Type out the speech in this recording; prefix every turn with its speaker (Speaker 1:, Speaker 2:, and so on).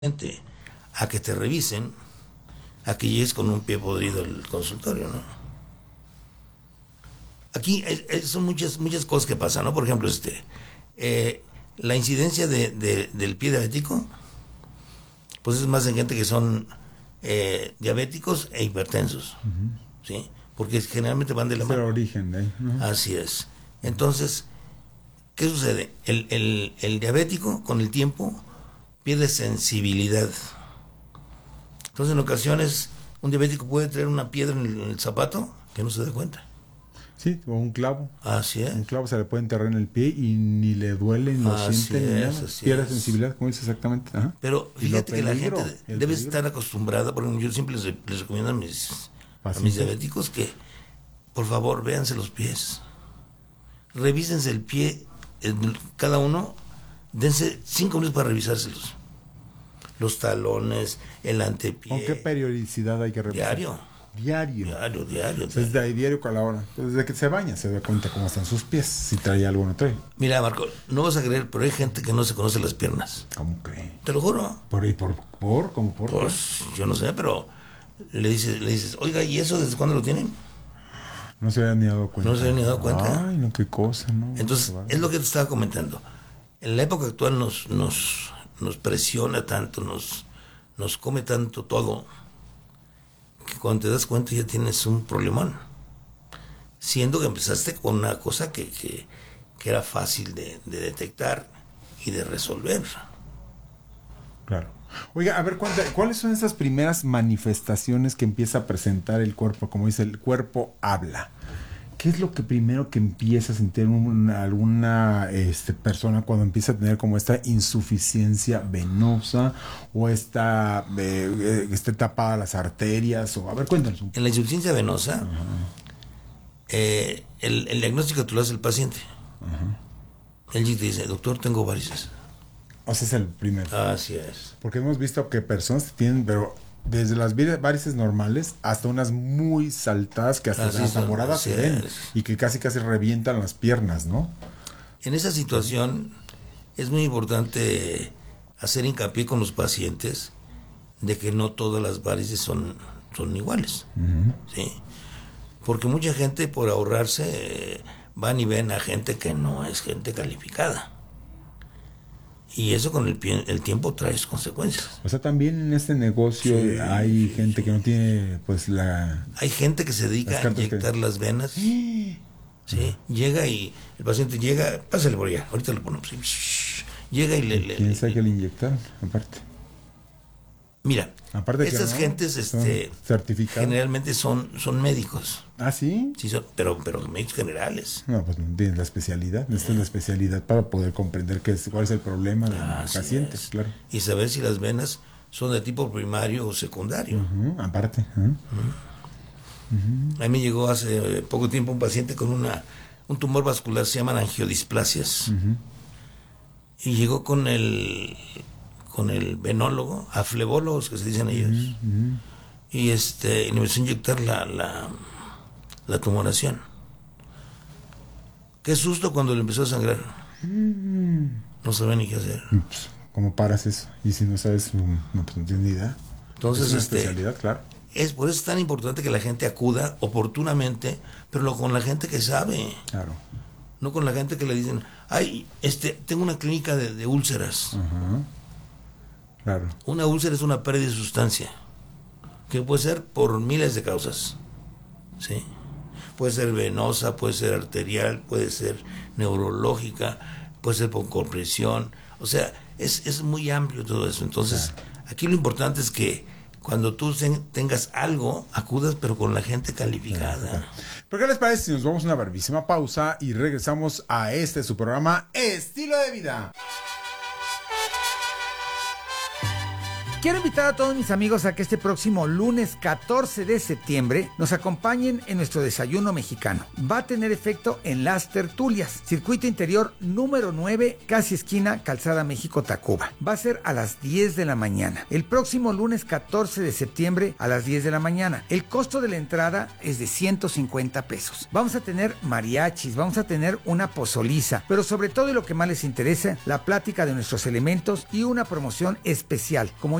Speaker 1: a que te revisen, a que llegues con un pie podrido al consultorio, ¿no? Aquí son muchas cosas que pasan, ¿no? Por ejemplo, la incidencia del pie diabético, pues es más en gente que son diabéticos e hipertensos, ¿sí? Porque generalmente van de la mano.
Speaker 2: Es el origen de ahí, ¿no?
Speaker 1: Así es. Entonces, ¿qué sucede? El diabético, con el tiempo, pierde sensibilidad. Entonces, en ocasiones, un diabético puede traer una piedra en el zapato que no se da cuenta.
Speaker 2: Sí, o un clavo.
Speaker 1: Así es.
Speaker 2: Un clavo se le puede enterrar en el pie y ni le duele, ni lo siente, ni nada. Pierde sensibilidad, como dices exactamente. Ajá.
Speaker 1: Pero fíjate que la gente debe estar acostumbrada, porque yo siempre les recomiendo a mis diabéticos que, por favor, véanse los pies. Revísense el pie, cada uno, dense 5 minutos para revisárselos. Los talones, el antepié.
Speaker 2: ¿Con qué periodicidad hay que revisar? Diario.
Speaker 1: Diario.
Speaker 2: Desde ahí, diario con la hora. Desde que se baña se da cuenta cómo están sus pies, si trae algo o no trae.
Speaker 1: Mira, Marco, no vas a creer, pero hay gente que no se conoce las piernas.
Speaker 2: ¿Cómo cree?
Speaker 1: Te lo juro.
Speaker 2: ¿Cómo por?
Speaker 1: Pues yo no sé, pero le dices, oiga, ¿y eso desde cuándo lo tienen?
Speaker 2: No se había ni dado cuenta.
Speaker 1: No se había ni dado cuenta.
Speaker 2: Ay, no, qué cosa, ¿no?
Speaker 1: Entonces, es lo que te estaba comentando. En la época actual nos presiona tanto, nos come tanto todo, que cuando te das cuenta ya tienes un problemón. Siendo que empezaste con una cosa que era fácil de detectar y de resolver.
Speaker 2: Claro. Oiga, a ver, ¿cuáles son esas primeras manifestaciones que empieza a presentar el cuerpo? Como dice, el cuerpo habla. ¿Qué es lo que primero que empieza a sentir alguna persona cuando empieza a tener como esta insuficiencia venosa o esté tapada las arterias? O a ver, cuéntanos un poco.
Speaker 1: En la insuficiencia venosa, el diagnóstico tú lo hace el paciente. Él te dice, doctor, tengo varices.
Speaker 2: O sea, es el primero.
Speaker 1: Así es.
Speaker 2: Porque hemos visto que personas tienen, pero desde las varices normales hasta unas muy saltadas que hasta moradas se ven y que casi revientan las piernas, ¿no?
Speaker 1: En esa situación es muy importante hacer hincapié con los pacientes de que no todas las varices son iguales. ¿Sí? Porque mucha gente, por ahorrarse, van y ven a gente que no es gente calificada. Y eso con el tiempo trae sus consecuencias.
Speaker 2: O sea, también en este negocio hay gente que no tiene, pues,
Speaker 1: Hay gente que se dedica a inyectar las venas. Sí. Llega y el paciente llega, pásale por allá, ahorita lo ponemos. Llega y
Speaker 2: ¿Quién sabe que le inyectan? Aparte.
Speaker 1: Mira, estas gentes
Speaker 2: certificadas.
Speaker 1: Generalmente son médicos.
Speaker 2: ¿Ah, sí?
Speaker 1: Sí, pero médicos generales.
Speaker 2: No, pues no tienen la especialidad. Necesitan la especialidad para poder comprender cuál es el problema del paciente, claro.
Speaker 1: Y saber si las venas son de tipo primario o secundario.
Speaker 2: Aparte.
Speaker 1: A mí me llegó hace poco tiempo un paciente con un tumor vascular, se llaman angiodisplasias. Y llegó con el venólogo, aflebólogos que se dicen ellos, y le empezó a inyectar la tumoración. Qué susto cuando le empezó a sangrar. No sabía ni qué hacer.
Speaker 2: Pues, ¿cómo paras eso? Y si no sabes, no tienes ni idea.
Speaker 1: Entonces,
Speaker 2: es una especialidad, claro.
Speaker 1: Por eso es tan importante que la gente acuda oportunamente, pero con la gente que sabe.
Speaker 2: Claro.
Speaker 1: No con la gente que le dicen, ay, tengo una clínica de úlceras.
Speaker 2: Claro.
Speaker 1: Una úlcera es una pérdida de sustancia, que puede ser por miles de causas. ¿Sí? Puede ser venosa, puede ser arterial, puede ser neurológica, puede ser por compresión. O sea, es muy amplio todo eso. Entonces, aquí lo importante es que cuando tú tengas algo, acudas, pero con la gente calificada.
Speaker 2: ¿Pero qué les parece si nos vamos a una brevísima pausa y regresamos a su programa Estilo de Vida?
Speaker 3: Quiero invitar a todos mis amigos a que este próximo lunes 14 de septiembre nos acompañen en nuestro desayuno mexicano. Va a tener efecto en Las Tertulias, circuito interior número 9, casi esquina Calzada México-Tacuba. Va a ser a las 10 de la mañana. El próximo lunes 14 de septiembre a las 10 de la mañana. El costo de la entrada es de 150 pesos. Vamos a tener mariachis, vamos a tener una pozoliza, pero sobre todo y lo que más les interesa, la plática de nuestros elementos y una promoción especial. Como